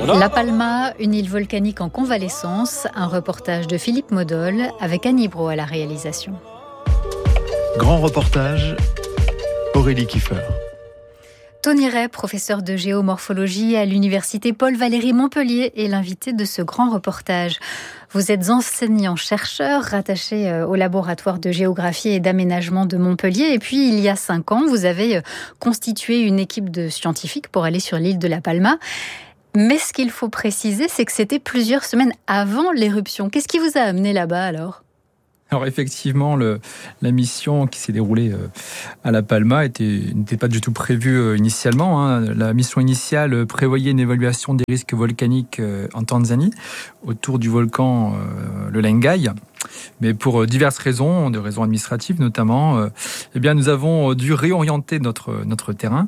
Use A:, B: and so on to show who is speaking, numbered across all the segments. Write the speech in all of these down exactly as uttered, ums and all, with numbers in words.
A: La Palma, une île volcanique en convalescence, un reportage de Philippe Modol avec Annie Brault à la réalisation.
B: Grand reportage, Aurélie Kiefer.
A: Tony Ray, professeur de géomorphologie à l'université Paul-Valéry Montpellier, est l'invité de ce grand reportage. Vous êtes enseignant-chercheur rattaché au laboratoire de géographie et d'aménagement de Montpellier. Et puis, il y a cinq ans, vous avez constitué une équipe de scientifiques pour aller sur l'île de La Palma. Mais ce qu'il faut préciser, c'est que c'était plusieurs semaines avant l'éruption. Qu'est-ce qui vous a amené là-bas alors ?
C: Alors effectivement, le, la mission qui s'est déroulée euh, à La Palma était, n'était pas du tout prévue euh, initialement. Hein. La mission initiale prévoyait une évaluation des risques volcaniques euh, en Tanzanie, autour du volcan euh, le Lengai. Mais pour euh, diverses raisons, de raisons administratives notamment, euh, eh bien, nous avons dû réorienter notre, notre terrain.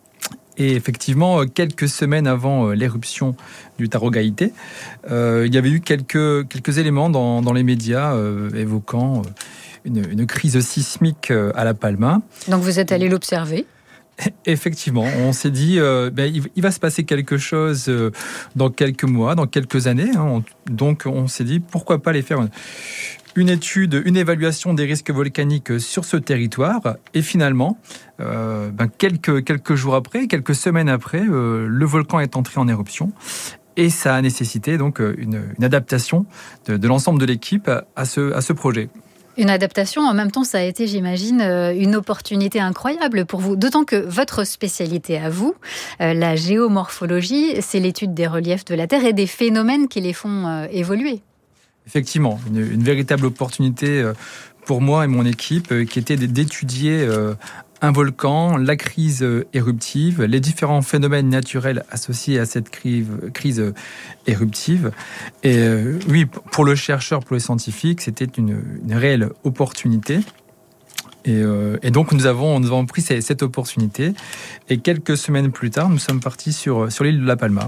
C: Et effectivement, quelques semaines avant l'éruption du Tarogayité, euh, il y avait eu quelques, quelques éléments dans, dans les médias euh, évoquant une, une crise sismique à La Palma.
A: Donc vous êtes allé l'observer ?
C: Effectivement, on s'est dit, euh, ben, il, il va se passer quelque chose euh, dans quelques mois, dans quelques années. Hein, on, donc on s'est dit, pourquoi pas aller faire une, une étude, une évaluation des risques volcaniques sur ce territoire. Et finalement, euh, ben, quelques, quelques jours après, quelques semaines après, euh, le volcan est entré en éruption. Et ça a nécessité donc une, une adaptation de, de l'ensemble de l'équipe à ce, à ce projet.
A: Une adaptation, en même temps, ça a été, j'imagine, une opportunité incroyable pour vous. D'autant que votre spécialité à vous, la géomorphologie, c'est l'étude des reliefs de la Terre et des phénomènes qui les font évoluer.
C: Effectivement, une, une véritable opportunité pour moi et mon équipe qui était d'étudier un volcan, la crise éruptive, les différents phénomènes naturels associés à cette crise, crise éruptive. Et euh, oui, pour le chercheur, pour les scientifiques, c'était une, une réelle opportunité. Et, euh, et donc, nous avons, nous avons pris cette, cette opportunité. Et quelques semaines plus tard, nous sommes partis sur, sur l'île de La Palma.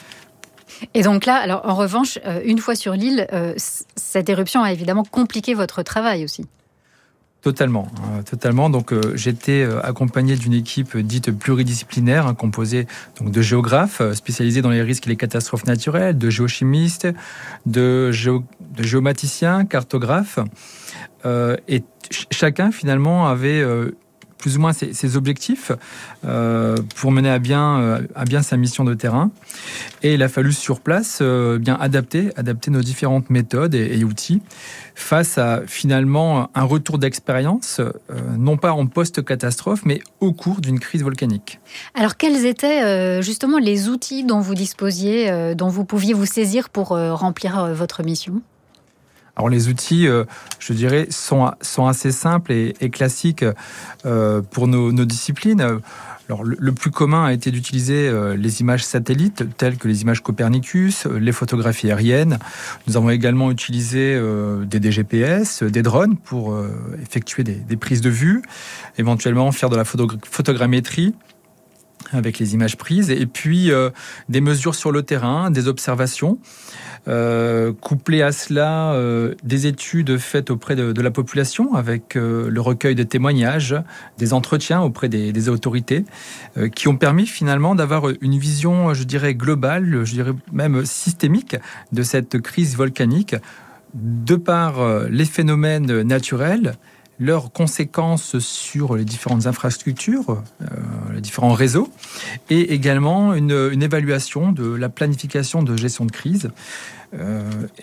A: Et donc là, alors, en revanche, une fois sur l'île, euh, cette éruption a évidemment compliqué votre travail aussi.
C: Totalement, euh, totalement. Donc, euh, j'étais euh, accompagné d'une équipe dite pluridisciplinaire, hein, composée donc de géographes euh, spécialisés dans les risques et les catastrophes naturelles, de géochimistes, de, géo- de géomaticiens, cartographes, euh, et ch- chacun finalement avait euh, plus ou moins ses, ses objectifs euh, pour mener à bien, euh, à bien sa mission de terrain. Et il a fallu sur place euh, bien adapter, adapter nos différentes méthodes et, et outils face à finalement un retour d'expérience, euh, non pas en post-catastrophe, mais au cours d'une crise volcanique.
A: Alors quels étaient euh, justement les outils dont vous disposiez, euh, dont vous pouviez vous saisir pour euh, remplir euh, votre mission ?
C: Alors les outils, euh, je dirais, sont, sont assez simples et, et classiques euh, pour nos, nos disciplines. Alors, le, le plus commun a été d'utiliser euh, les images satellites, telles que les images Copernicus, euh, les photographies aériennes. Nous avons également utilisé euh, des D G P S, des drones pour euh, effectuer des, des prises de vue, éventuellement faire de la photogra- photogrammétrie avec les images prises, et puis euh, des mesures sur le terrain, des observations, euh, couplées à cela euh, des études faites auprès de, de la population avec euh, le recueil de témoignages, des entretiens auprès des, des autorités, euh, qui ont permis finalement d'avoir une vision, je dirais, globale, je dirais même systémique de cette crise volcanique, de par euh, les phénomènes naturels, leurs conséquences sur les différentes infrastructures, euh, les différents réseaux, et également une, une évaluation de la planification de gestion de crise, euh,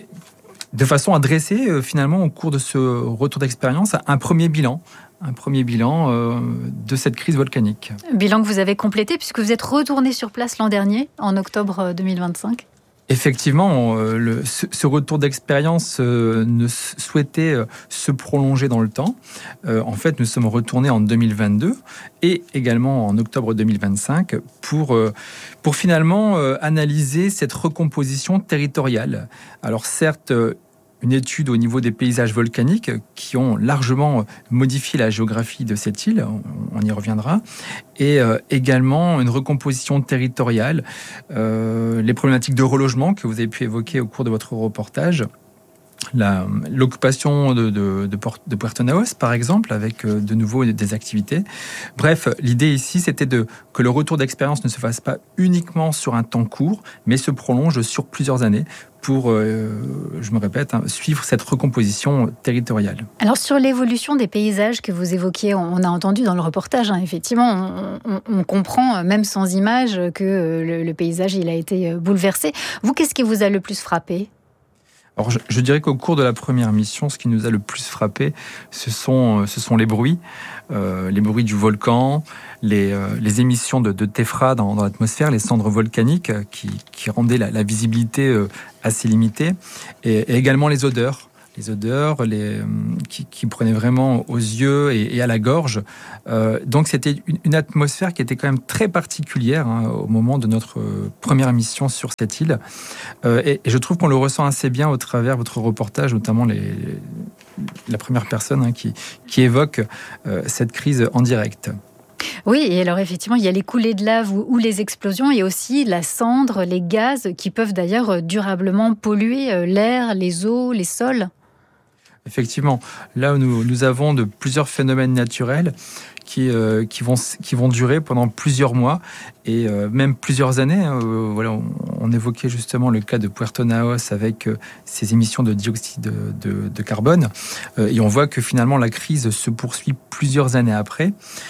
C: de façon à dresser euh, finalement au cours de ce retour d'expérience un premier bilan, un premier bilan euh, de cette crise volcanique.
A: Bilan que vous avez complété puisque vous êtes retourné sur place l'an dernier, en octobre deux mille vingt-cinq.
C: Effectivement, euh, le, ce, ce retour d'expérience euh, ne souhaitait euh, se prolonger dans le temps. Euh, en fait, nous sommes retournés en deux mille vingt-deux et également en octobre deux mille vingt-cinq pour, euh, pour finalement euh, analyser cette recomposition territoriale. Alors certes, euh, une étude au niveau des paysages volcaniques qui ont largement modifié la géographie de cette île, on y reviendra, et euh, également une recomposition territoriale, euh, les problématiques de relogement que vous avez pu évoquer au cours de votre reportage, La, l'occupation de, de, de, de Puerto Naos, par exemple, avec euh, de nouveau des activités. Bref, l'idée ici, c'était de, que le retour d'expérience ne se fasse pas uniquement sur un temps court, mais se prolonge sur plusieurs années pour, euh, je me répète, hein, suivre cette recomposition territoriale.
A: Alors, sur l'évolution des paysages que vous évoquiez, on a entendu dans le reportage, hein, effectivement, on, on, on comprend, même sans images, que le, le paysage il a été bouleversé. Vous, qu'est-ce qui vous a le plus frappé ?
C: Alors, je, je dirais qu'au cours de la première mission, ce qui nous a le plus frappé, ce sont, ce sont les bruits, euh, les bruits du volcan, les, euh, les émissions de, de téphra dans, dans l'atmosphère, les cendres volcaniques qui, qui rendaient la, la visibilité euh, assez limitée, et, et également les odeurs. Les odeurs les, qui, qui prenaient vraiment aux yeux et, et à la gorge. Euh, donc c'était une, une atmosphère qui était quand même très particulière hein, au moment de notre euh, première mission sur cette île. Euh, et, et je trouve qu'on le ressent assez bien au travers de votre reportage, notamment les, les, la première personne hein, qui, qui évoque euh, cette crise en direct.
A: Oui, et alors effectivement, il y a les coulées de lave ou, ou les explosions, et aussi la cendre, les gaz, qui peuvent d'ailleurs durablement polluer l'air, les eaux, les sols.
C: Effectivement, là nous, nous avons de plusieurs phénomènes naturels qui, euh, qui, vont, qui vont durer pendant plusieurs mois et euh, même plusieurs années. Euh, voilà, on, on évoquait justement le cas de Puerto Naos avec euh, ses émissions de dioxyde de, de, de carbone. Euh, et on voit que finalement la crise se poursuit plusieurs années après.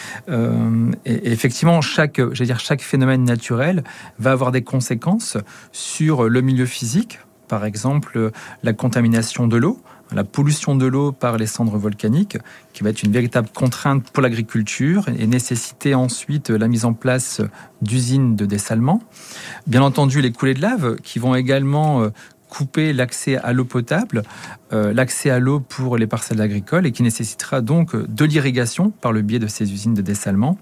C: Euh, et, et effectivement, chaque, j'allais dire, chaque phénomène naturel va avoir des conséquences sur le milieu physique. Par exemple, la contamination de l'eau, la pollution de l'eau par les cendres volcaniques, qui va être une véritable contrainte pour l'agriculture et nécessiter ensuite la mise en place d'usines de dessalement. Bien entendu, les coulées de lave qui vont également couper l'accès à l'eau potable, euh, l'accès à l'eau pour les parcelles agricoles et qui nécessitera donc de l'irrigation par le biais de ces usines de dessalement.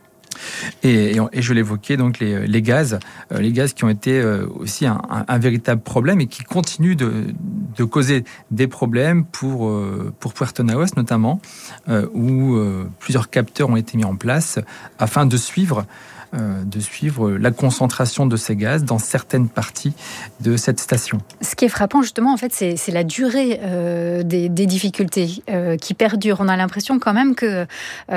C: Et, et, et je l'évoquais, donc les, les gaz, euh, les gaz qui ont été euh, aussi un, un, un véritable problème et qui continuent de, de causer des problèmes pour, euh, pour Puerto Naos notamment, euh, où euh, plusieurs capteurs ont été mis en place afin de suivre Euh, de suivre la concentration de ces gaz dans certaines parties de cette station.
A: Ce qui est frappant justement, en fait, c'est, c'est la durée euh, des, des difficultés euh, qui perdurent. On a l'impression quand même que, euh,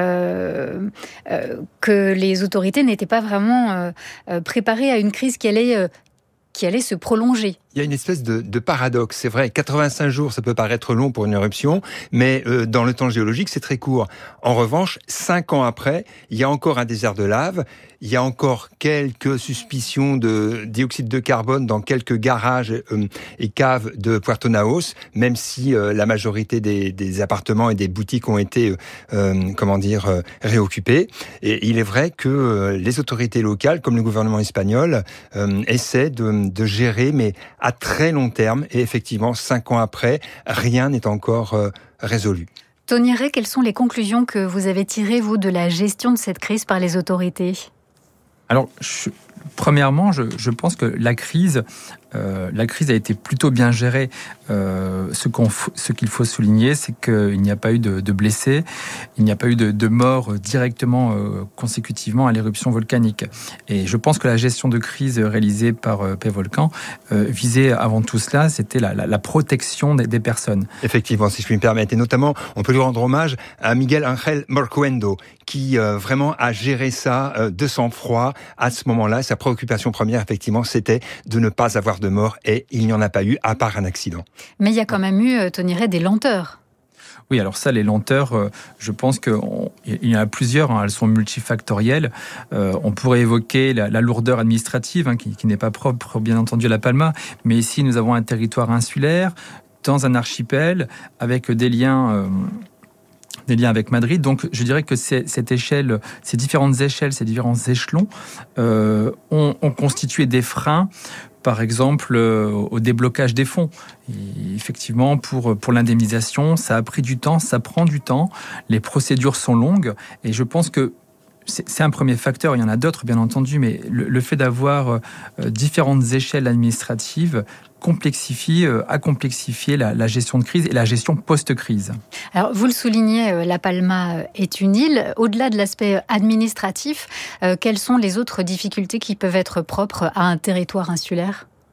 A: euh, que les autorités n'étaient pas vraiment euh, préparées à une crise qui allait, euh, qui allait se prolonger.
D: Il y a une espèce de, de paradoxe. C'est vrai, quatre-vingt-cinq jours, ça peut paraître long pour une éruption, mais euh, dans le temps géologique, c'est très court. En revanche, cinq ans après, il y a encore un désert de lave, il y a encore quelques suspicions de dioxyde de carbone dans quelques garages euh, et caves de Puerto Naos, même si euh, la majorité des, des appartements et des boutiques ont été, euh, comment dire, euh, réoccupés. Et il est vrai que euh, les autorités locales, comme le gouvernement espagnol, euh, essaient de, de gérer, mais à très long terme, et effectivement, cinq ans après, rien n'est encore euh, résolu.
A: Tony Ray, quelles sont les conclusions que vous avez tirées, vous, de la gestion de cette crise par les autorités ?
C: Alors, je, premièrement, je, je pense que la crise, euh, la crise a été plutôt bien gérée. Euh, ce, qu'on, ce qu'il faut souligner, c'est qu'il n'y a pas eu de, de blessés, il n'y a pas eu de, de morts directement euh, consécutivement à l'éruption volcanique. Et je pense que la gestion de crise réalisée par euh, Pévolcan euh, visait avant tout cela, c'était la, la, la protection des, des personnes.
D: Effectivement, si je puis me permettre. Et notamment, on peut lui rendre hommage à Miguel Ángel Morcuendo, qui euh, vraiment a géré ça euh, de sang-froid à ce moment-là. Sa préoccupation première, effectivement, c'était de ne pas avoir de mort, et il n'y en a pas eu, à part un accident.
A: Mais il y a quand même eu, Tony Ray, des lenteurs.
C: Oui, alors ça, les lenteurs, euh, je pense qu'il y en a plusieurs, hein, elles sont multifactorielles. Euh, on pourrait évoquer la, la lourdeur administrative, hein, qui, qui n'est pas propre, bien entendu, à La Palma, mais ici, nous avons un territoire insulaire, dans un archipel, avec des liens... Euh, des liens avec Madrid. Donc, je dirais que c'est, cette échelle, ces différentes échelles, ces différents échelons euh, ont, ont constitué des freins, par exemple, euh, au déblocage des fonds. Et effectivement, pour, pour l'indemnisation, ça a pris du temps, ça prend du temps, les procédures sont longues, et je pense que c'est, c'est un premier facteur, il y en a d'autres, bien entendu, mais le, le fait d'avoir euh, différentes échelles administratives complexifie, euh, a complexifié la, la gestion de crise et la gestion post-crise.
A: Alors, vous le soulignez, La Palma est une île. Au-delà de l'aspect administratif, euh, quelles sont les autres difficultés qui peuvent être propres à un territoire insulaire ?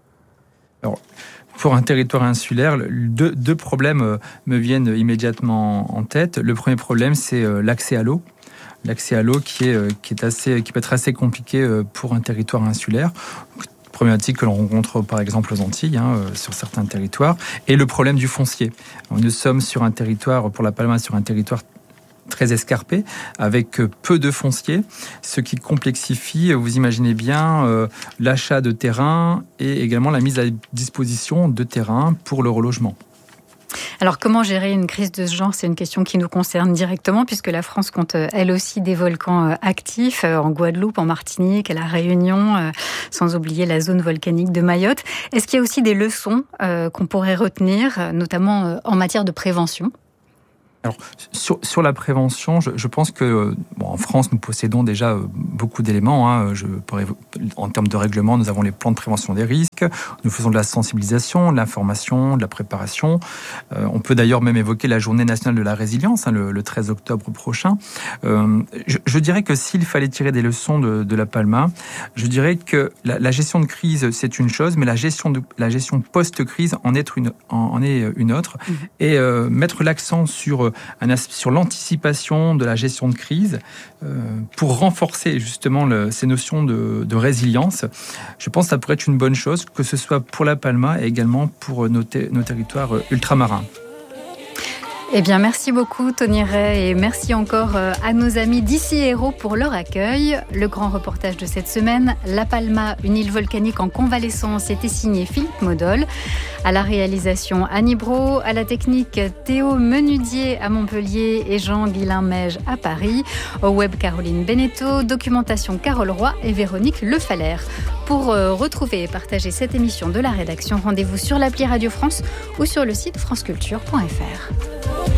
C: Alors, pour un territoire insulaire, deux, deux problèmes me viennent immédiatement en tête. Le premier problème, c'est l'accès à l'eau. L'accès à l'eau qui est, qui est assez, qui peut être assez compliqué pour un territoire insulaire. Problématique que l'on rencontre par exemple aux Antilles, hein, sur certains territoires. Et le problème du foncier. Nous sommes sur un territoire, pour La Palma, sur un territoire très escarpé, avec peu de foncier, ce qui complexifie, vous imaginez bien, euh, l'achat de terrain et également la mise à disposition de terrain pour le relogement.
A: Alors, comment gérer une crise de ce genre ? C'est une question qui nous concerne directement, puisque la France compte, elle aussi, des volcans actifs, en Guadeloupe, en Martinique, à La Réunion, sans oublier la zone volcanique de Mayotte. Est-ce qu'il y a aussi des leçons euh, qu'on pourrait retenir, notamment en matière de prévention ?
C: Alors, sur, sur la prévention, je, je pense que bon, en France, nous possédons déjà beaucoup d'éléments. Hein. Je pourrais, en termes de règlement, nous avons les plans de prévention des risques. Nous faisons de la sensibilisation, de l'information, de la préparation. Euh, on peut d'ailleurs même évoquer la Journée nationale de la résilience, hein, le, le treize octobre prochain. Euh, je, je dirais que s'il fallait tirer des leçons de, de La Palma, je dirais que la, la gestion de crise, c'est une chose, mais la gestion, de, la gestion post-crise en est une, en, en est une autre. Mmh. Et euh, mettre l'accent sur Un aspect sur l'anticipation de la gestion de crise euh, pour renforcer justement le, ces notions de, de résilience. Je pense que ça pourrait être une bonne chose, que ce soit pour La Palma et également pour nos, ter- nos territoires ultramarins.
A: Eh bien, merci beaucoup Tony Ray et merci encore à nos amis d'Ici Héros pour leur accueil. Le grand reportage de cette semaine, La Palma, une île volcanique en convalescence, était signé Philippe Modol. À la réalisation, Annie Brault, à la technique, Théo Menudier à Montpellier et Jean-Guilain Meige à Paris. Au web, Caroline Beneteau, documentation Carole Roy et Véronique Lefalaire. Pour retrouver et partager cette émission de la rédaction, rendez-vous sur l'appli Radio France ou sur le site franceculture point f r.